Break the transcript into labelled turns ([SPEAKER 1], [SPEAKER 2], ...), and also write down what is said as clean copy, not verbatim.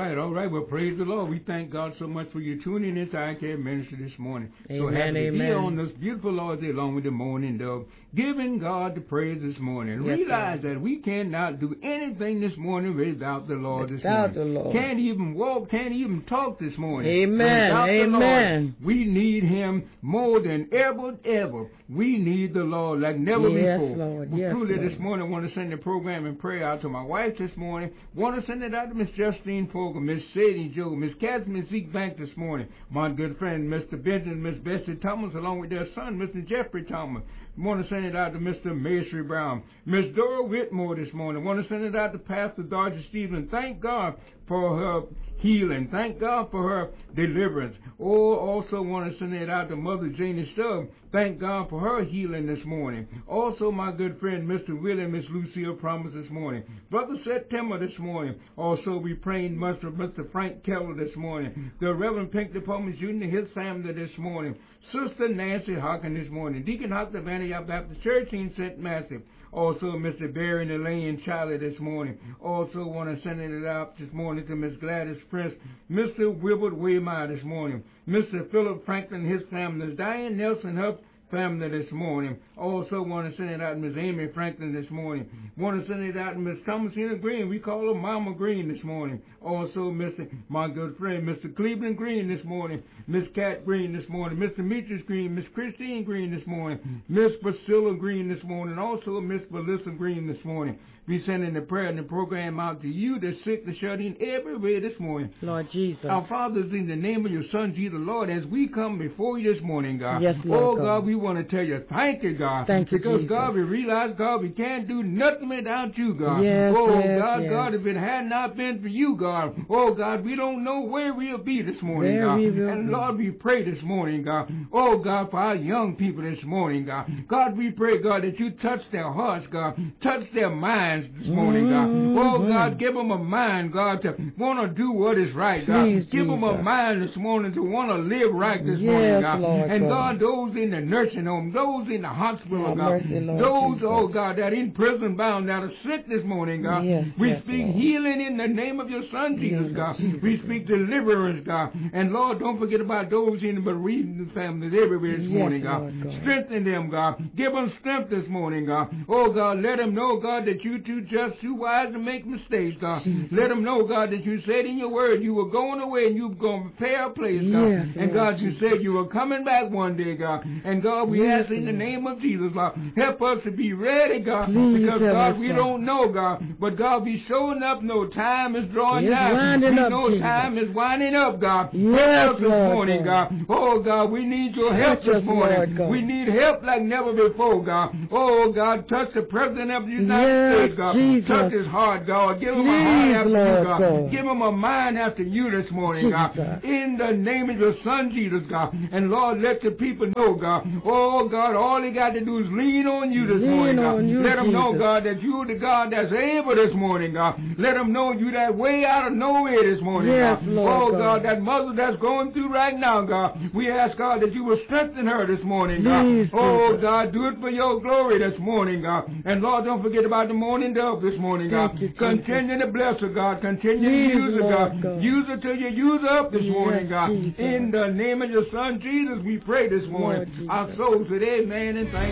[SPEAKER 1] right, all right. Well, praise the Lord. We thank God so much for you tuning into Eye Care Ministry this morning.
[SPEAKER 2] Amen,
[SPEAKER 1] so happy to be
[SPEAKER 2] amen.
[SPEAKER 1] on this beautiful Lord's Day along with the morning dove, giving God the praise this morning.
[SPEAKER 2] Yes,
[SPEAKER 1] Realize
[SPEAKER 2] Lord.
[SPEAKER 1] that we cannot do anything this morning without the Lord this
[SPEAKER 2] Without
[SPEAKER 1] morning.
[SPEAKER 2] the Lord.
[SPEAKER 1] Can't even walk, can't even talk this morning.
[SPEAKER 2] Amen,
[SPEAKER 1] Without
[SPEAKER 2] amen.
[SPEAKER 1] the Lord, we need Him more than ever. We need the Lord like never
[SPEAKER 2] Yes,
[SPEAKER 1] before.
[SPEAKER 2] Lord.
[SPEAKER 1] Well,
[SPEAKER 2] Yes,
[SPEAKER 1] truly
[SPEAKER 2] Lord.
[SPEAKER 1] this morning I want to send the program and prayer out to my wife this morning. Want to send it out to Miss Justine Fogel, Miss Sadie Joe, Miss Kathy, Miss Zeke Bank this morning. My good friend Mr. Benjamin, Miss Bessie Thomas, along with their son, Mr. Jeffrey Thomas. Want to send it out to Mr. Macy Brown. Miss Dora Whitmore this morning. Want to send it out to Pastor Dorothy Stevens. Thank God for her healing. Thank God for her deliverance. Also want to send it out to Mother Janie Stubb. Thank God for her healing this morning. Also, my good friend Mr. Willie and Miss Lucille Promise this morning. Brother September this morning. Also, we praying much for Mr. Frank Keller this morning. The Reverend Pink DePalmas Jr., his family this morning. Sister Nancy Hawkins this morning. Deacon Hawkins of Antioch Baptist Church in St. Matthew. Also, Mr. Barry and Elaine Charlie this morning. Also, want to send it out this morning to Miss Gladys Prince, Mr. Wilbert Waymeyer this morning, Mr. Philip Franklin, his family, Diane Nelson, her family this morning. Also want to send it out to Miss Amy Franklin this morning. Want to send it out to Miss Thomasina Green. We call her Mama Green this morning. Also, my good friend, Mr. Cleveland Green this morning. Miss Cat Green this morning. Mr. Demetrius Green. Miss Christine Green this morning. Miss Priscilla Green this morning. Also, Miss Melissa Green this morning. We sending the prayer and the program out to you, the sick, the shut in, everywhere this morning.
[SPEAKER 2] Lord Jesus.
[SPEAKER 1] Our Fathers, in the name of your Son, Jesus, Lord, as we come before you this morning, God.
[SPEAKER 2] Yes, Lord.
[SPEAKER 1] God, we want to tell you thank you, God.
[SPEAKER 2] Thank you,
[SPEAKER 1] because,
[SPEAKER 2] Jesus.
[SPEAKER 1] God, we realize, God, we can't do nothing without you, God.
[SPEAKER 2] Yes, yes,
[SPEAKER 1] God,
[SPEAKER 2] yes.
[SPEAKER 1] God, if it had not been for you, God, God, we don't know where we'll be this morning,
[SPEAKER 2] Where
[SPEAKER 1] God.
[SPEAKER 2] we will
[SPEAKER 1] And,
[SPEAKER 2] be.
[SPEAKER 1] Lord, we pray this morning, God. God, for our young people this morning, God. God, we pray, God, that you touch their hearts, God. Touch their minds this morning, God. God, give them a mind, God, to want to do what is right, God.
[SPEAKER 2] Please,
[SPEAKER 1] give them a
[SPEAKER 2] Jesus.
[SPEAKER 1] mind this morning to want to live right this
[SPEAKER 2] Yes,
[SPEAKER 1] morning, God.
[SPEAKER 2] Lord
[SPEAKER 1] And,
[SPEAKER 2] God.
[SPEAKER 1] those in the nursing home, those in the hospital,
[SPEAKER 2] Have
[SPEAKER 1] God.
[SPEAKER 2] mercy, Lord
[SPEAKER 1] Those,
[SPEAKER 2] Jesus.
[SPEAKER 1] God, that in prison bound, that are sick this morning, God.
[SPEAKER 2] Yes,
[SPEAKER 1] we
[SPEAKER 2] yes,
[SPEAKER 1] speak
[SPEAKER 2] Lord.
[SPEAKER 1] healing in the name of your Son, Jesus,
[SPEAKER 2] Name of
[SPEAKER 1] God.
[SPEAKER 2] Jesus,
[SPEAKER 1] we speak deliverance, God. And, Lord, don't forget about those in the bereaved families everywhere this
[SPEAKER 2] Yes,
[SPEAKER 1] morning, God.
[SPEAKER 2] Lord God.
[SPEAKER 1] Strengthen them, God. Give them strength this morning, God. God, let them know, God, that you too just, too wise to make mistakes, God.
[SPEAKER 2] Jesus.
[SPEAKER 1] Let them know, God, that you said in your word you were going away and you were going to prepare a place, God.
[SPEAKER 2] Yes,
[SPEAKER 1] and,
[SPEAKER 2] Lord
[SPEAKER 1] God, you
[SPEAKER 2] Jesus.
[SPEAKER 1] said you were coming back one day, God. And, God, we
[SPEAKER 2] Yes,
[SPEAKER 1] ask in the
[SPEAKER 2] Lord.
[SPEAKER 1] name of Jesus, Lord, help us to be ready, God.
[SPEAKER 2] Please
[SPEAKER 1] because,
[SPEAKER 2] help
[SPEAKER 1] God,
[SPEAKER 2] us,
[SPEAKER 1] we
[SPEAKER 2] God.
[SPEAKER 1] don't know, God. But, God, we showing up. No time is drawing
[SPEAKER 2] It's
[SPEAKER 1] nigh.
[SPEAKER 2] winding
[SPEAKER 1] We
[SPEAKER 2] up,
[SPEAKER 1] know
[SPEAKER 2] Jesus.
[SPEAKER 1] time is winding up, God.
[SPEAKER 2] Yes,
[SPEAKER 1] help us this
[SPEAKER 2] Lord
[SPEAKER 1] morning,
[SPEAKER 2] God.
[SPEAKER 1] God. God, we need your help
[SPEAKER 2] Touch
[SPEAKER 1] this
[SPEAKER 2] us,
[SPEAKER 1] morning.
[SPEAKER 2] Lord God.
[SPEAKER 1] We need help like never before, God. God, touch the President of the United
[SPEAKER 2] Yes,
[SPEAKER 1] States, God.
[SPEAKER 2] Jesus.
[SPEAKER 1] Touch his heart, God. Give him a
[SPEAKER 2] Please,
[SPEAKER 1] heart after
[SPEAKER 2] Lord
[SPEAKER 1] you, God.
[SPEAKER 2] God.
[SPEAKER 1] Give him a mind after you this morning, God.
[SPEAKER 2] Jesus.
[SPEAKER 1] In the name of your Son, Jesus, God. And, Lord, let the people know, God. God, all they got to do is lean on you this
[SPEAKER 2] Lean
[SPEAKER 1] morning, God.
[SPEAKER 2] on you,
[SPEAKER 1] Let them know,
[SPEAKER 2] Jesus.
[SPEAKER 1] God, that you're the God that's able this morning, God. Let them know you that way out of nowhere this morning,
[SPEAKER 2] Yes,
[SPEAKER 1] God.
[SPEAKER 2] Lord
[SPEAKER 1] God,
[SPEAKER 2] God.
[SPEAKER 1] that mother that's going through right now, God. We ask, God, that you will strengthen her this morning, God.
[SPEAKER 2] Please, Jesus.
[SPEAKER 1] God, do it for your glory this morning, God. And, Lord, don't forget about the morning dove this morning, God.
[SPEAKER 2] Thank you, Jesus.
[SPEAKER 1] Continue to bless her, God. Continue
[SPEAKER 2] Please,
[SPEAKER 1] to use her,
[SPEAKER 2] Lord
[SPEAKER 1] God.
[SPEAKER 2] God.
[SPEAKER 1] Use her till you use her up this
[SPEAKER 2] Yes,
[SPEAKER 1] morning, God.
[SPEAKER 2] Jesus.
[SPEAKER 1] In the name of your Son, Jesus, we pray this morning.
[SPEAKER 2] Lord Jesus.
[SPEAKER 1] Our souls said amen and thank